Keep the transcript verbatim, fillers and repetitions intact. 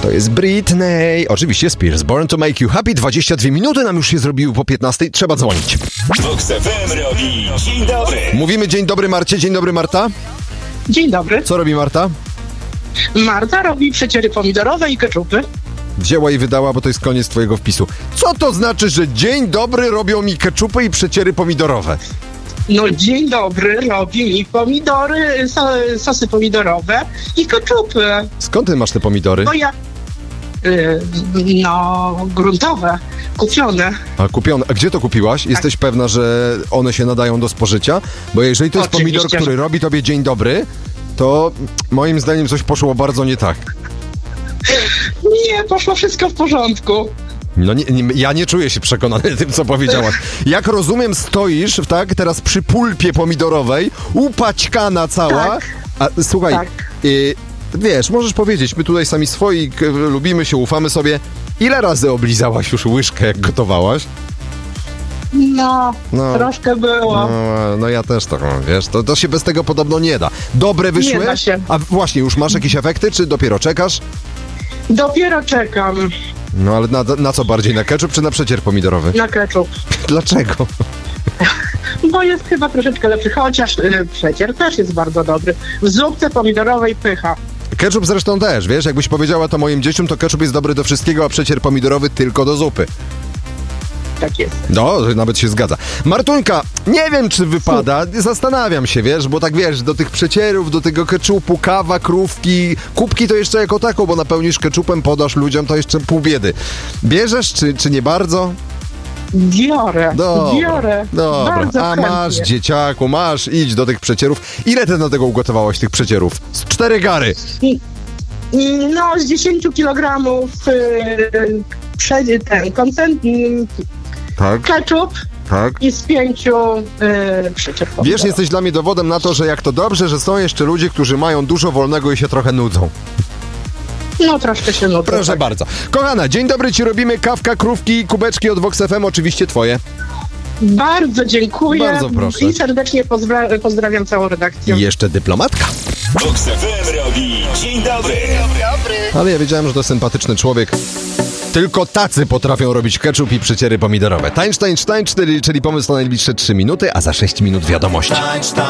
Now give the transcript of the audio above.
To jest Britney. Oczywiście Spears. Born to make you happy. dwadzieścia dwie minuty nam już się zrobiły po piętnastej. Trzeba dzwonić. Vox F M robi dzień dobry. Mówimy dzień dobry Marcie. Dzień dobry Marta. Dzień dobry. Co robi Marta? Marta robi przeciery pomidorowe i keczupy. Wzięła i wydała, bo to jest koniec twojego wpisu. Co to znaczy, że dzień dobry robią mi keczupy i przeciery pomidorowe? No dzień dobry robi mi pomidory, so, sosy pomidorowe i keczupy. Skąd ty masz te pomidory? No ja... y, No, gruntowe, kupione. A kupione. A gdzie to kupiłaś? Jesteś pewna, że one się nadają do spożycia? Bo jeżeli to jest Oczywiście, pomidor, że- który robi tobie dzień dobry, to moim zdaniem coś poszło bardzo nie tak. Nie, poszło wszystko w porządku. No nie, nie, ja nie czuję się przekonany tym, co powiedziałaś. Jak rozumiem, stoisz, tak, teraz przy pulpie pomidorowej, upaćkana cała. Tak. A słuchaj, Tak. y, wiesz, możesz powiedzieć, my tutaj sami swoi, k- lubimy się, ufamy sobie. Ile razy oblizałaś już łyżkę, jak gotowałaś? No, No. troszkę było. No, no ja też tak mam, wiesz, to, to się bez tego podobno nie da. Dobre wyszły? Nie da się. A właśnie, już masz jakieś efekty, czy dopiero czekasz? Dopiero czekam No ale na, na co bardziej, na ketchup czy na przecier pomidorowy? na keczup. Dlaczego? Bo jest chyba troszeczkę lepszy, chociaż y, przecier też jest bardzo dobry. W zupce pomidorowej pycha. Ketchup zresztą też, wiesz, jakbyś powiedziała to moim dzieciom, to ketchup jest dobry do wszystkiego, a przecier pomidorowy tylko do zupy. Tak jest. No, nawet się zgadza. Martuńka, nie wiem, czy wypada, zastanawiam się, wiesz, bo tak wiesz, do tych przecierów, do tego ketchupu, kawa, krówki, kubki to jeszcze jako taką, bo napełnisz ketchupem, podasz ludziom, to jeszcze pół biedy. Bierzesz, czy, czy nie bardzo? Biorę, Dobra, biorę. dobra. Bardzo A chętnie. masz, dzieciaku, masz, idź do tych przecierów. Ile ty na tego ugotowałaś, tych przecierów? Z cztery gary. No, z dziesięć kilogramów yy, prze, ten koncent, yy, Tak, ketchup tak. i z pięciu yy, przecier Wiesz, pomidorowych. jesteś dla mnie dowodem na to, że jak to dobrze, że są jeszcze ludzie, którzy mają dużo wolnego i się trochę nudzą. No, troszkę się nudzę. Proszę tak. bardzo. Kochana, dzień dobry ci robimy. Kawka, krówki, kubeczki od Vox F M, oczywiście twoje. Bardzo dziękuję. Bardzo proszę. I serdecznie pozdra- pozdrawiam całą redakcję. I jeszcze dyplomatka. Vox F M robi dzień dobry. Ale ja wiedziałem, że to sympatyczny człowiek. Tylko tacy potrafią robić ketchup i przeciery pomidorowe. Tańcz, tańcz, tańcz, czyli, czyli pomysł na najbliższe trzy minuty, a za sześć minut wiadomości.